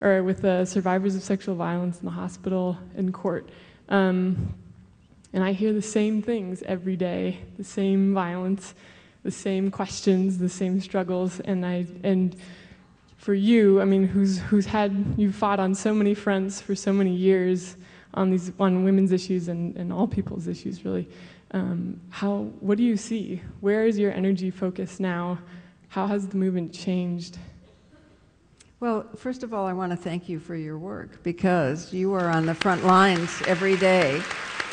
or with survivors of sexual violence in the hospital and court. And I hear the same things every day, the same violence, the same questions, the same struggles. And for you, I mean, you've fought on so many fronts for so many years on women's issues and all people's issues, really. What do you see? Where is your energy focused now? How has the movement changed? Well, first of all, I want to thank you for your work, because you are on the front lines every day.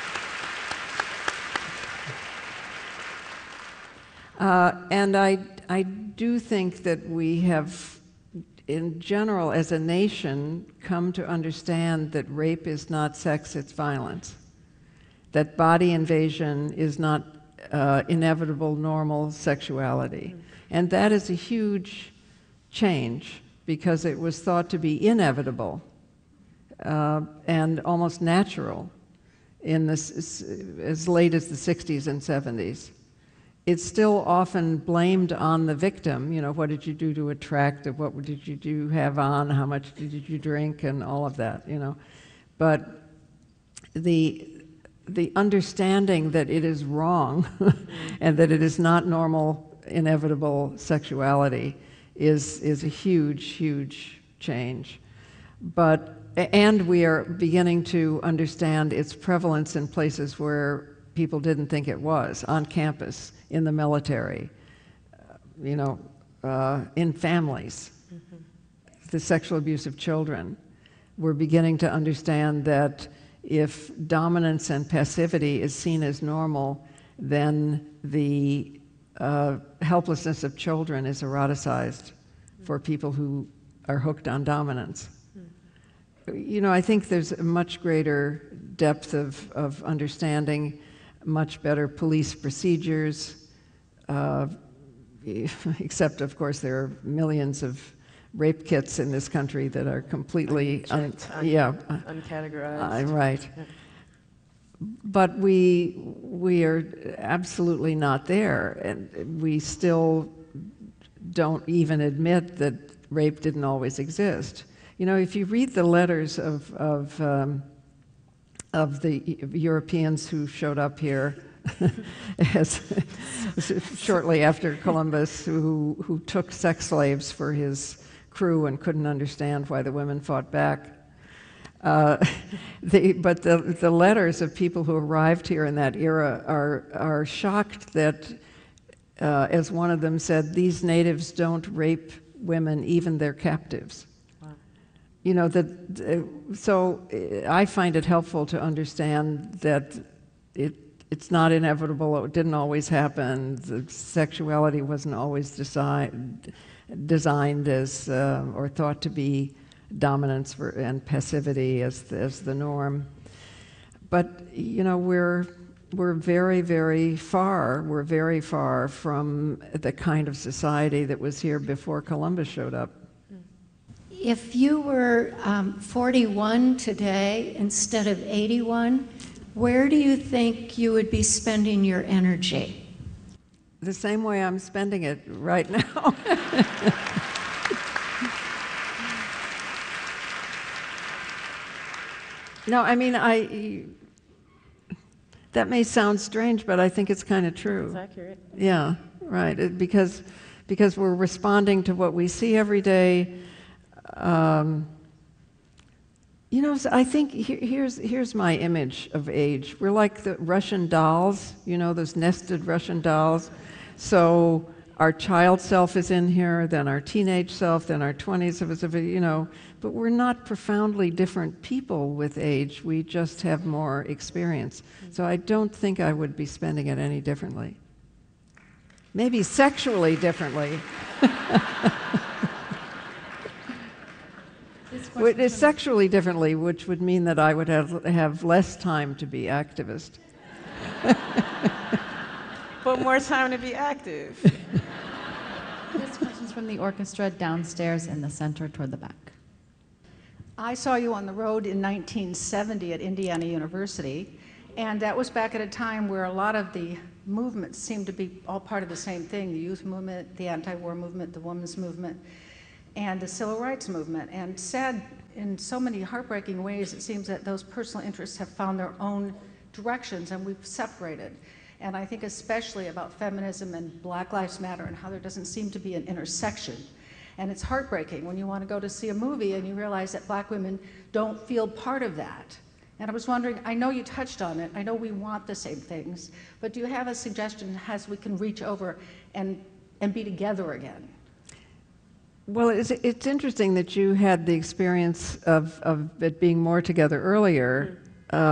And I do think that we have, in general, as a nation, come to understand that rape is not sex, it's violence. That body invasion is not inevitable, normal sexuality. And that is a huge change, because it was thought to be inevitable and almost natural in as late as the 60s and 70s. It's still often blamed on the victim. You know, what did you do to attract it? What did you have on? How much did you drink? And all of that, you know. But the understanding that it is wrong and that it is not normal, inevitable sexuality is a huge, huge change. And we are beginning to understand its prevalence in places where people didn't think it was, on campus, in the military, you know, in families, the sexual abuse of children. We're beginning to understand that if dominance and passivity is seen as normal, then the helplessness of children is eroticized for people who are hooked on dominance. You know, I think there's a much greater depth of understanding, much better police procedures, except, of course, there are millions of rape kits in this country that are completely uncategorized. Right. Yeah. But we are absolutely not there, and we still don't even admit that rape didn't always exist. You know, if you read the letters of the Europeans who showed up here shortly after Columbus, who took sex slaves for his crew and couldn't understand why the women fought back. But the letters of people who arrived here in that era are shocked that, as one of them said, these natives don't rape women, even their captives. Wow. You know, so I find it helpful to understand that it's not inevitable, it didn't always happen, the sexuality wasn't always designed as, or thought to be dominance and passivity as the norm. But, you know, we're very, very far from the kind of society that was here before Columbus showed up. If you were 41 today instead of 81, where do you think you would be spending your energy? The same way I'm spending it right now. No, I mean, that may sound strange, but I think it's kind of true. It's accurate. Yeah, right. Because we're responding to what we see every day. You know, I think here's my image of age. We're like the Russian dolls, you know, those nested Russian dolls. So our child self is in here, then our teenage self, then our 20s, you know, but we're not profoundly different people with age. We just have more experience. So I don't think I would be spending it any differently. Maybe sexually differently. Sexually differently, which would mean that I would have less time to be activist. But more time to be active. This question's from the orchestra downstairs in the center toward the back. I saw you on the road in 1970 at Indiana University, and that was back at a time where a lot of the movements seemed to be all part of the same thing: the youth movement, the anti-war movement, the women's movement, and the civil rights movement. And sad in so many heartbreaking ways, it seems that those personal interests have found their own directions and we've separated. And I think especially about feminism and Black Lives Matter and how there doesn't seem to be an intersection. And it's heartbreaking when you want to go to see a movie and you realize that Black women don't feel part of that. And I was wondering, I know you touched on it, I know we want the same things, but do you have a suggestion as we can reach over and be together again? Well, it's interesting that you had the experience of it being more together earlier.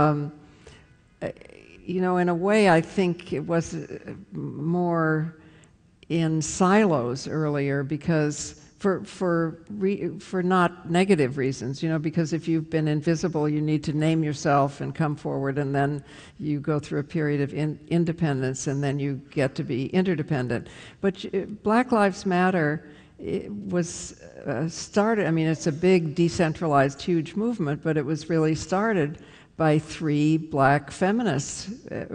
You know, in a way, I think it was more in silos earlier because for not negative reasons, you know, because if you've been invisible, you need to name yourself and come forward, and then you go through a period of independence, and then you get to be interdependent. But Black Lives Matter was started, I mean, it's a big, decentralized, huge movement, but it was really started by 3 Black feminists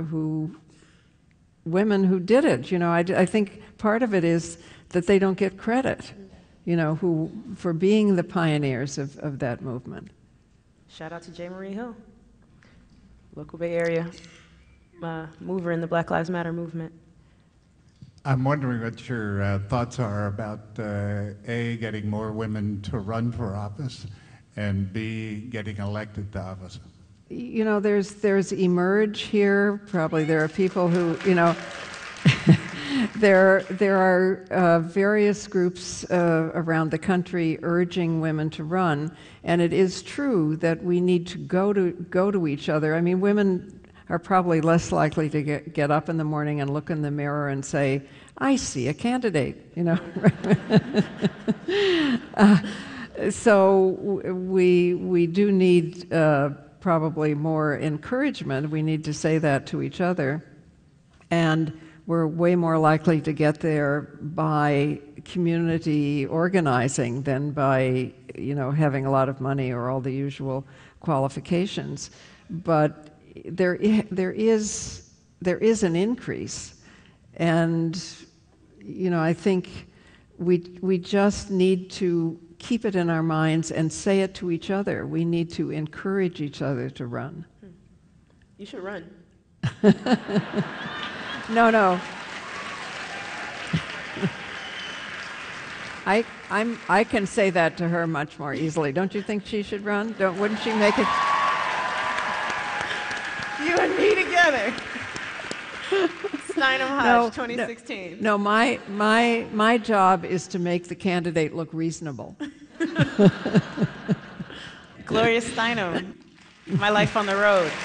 women who did it. You know, I think part of it is that they don't get credit, you know, for being the pioneers of that movement. Shout out to J. Marie Hill, local Bay Area mover in the Black Lives Matter movement. I'm wondering what your thoughts are about A, getting more women to run for office, and B, getting elected to office. You know, there's Emerge here. Probably there are people who, you know, there are various groups around the country urging women to run, and it is true that we need to go to each other. I mean, women are probably less likely to get up in the morning and look in the mirror and say, "I see a candidate," you know. So we do need probably more encouragement. We need to say that to each other. And we're way more likely to get there by community organizing than by, you know, having a lot of money or all the usual qualifications. But there is an increase. And, you know, I think we just need to keep it in our minds and say it to each other. We need to encourage each other to run. You should run. No. I can say that to her much more easily. Don't you think she should run? Wouldn't she make it? You and me together. Steinem Hodge, 2016. No, my job is to make the candidate look reasonable. Gloria Steinem, My Life on the Road.